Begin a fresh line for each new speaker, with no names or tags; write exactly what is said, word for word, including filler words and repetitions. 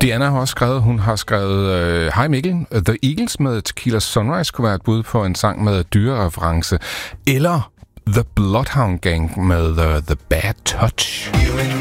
Diana har også skrevet, hun har skrevet øh, Hej Mikkel, The Eagles med Tequila Sunrise kunne være et bud på en sang med dyrereference. Eller The Bloodhound Gang med uh, The Bad Touch.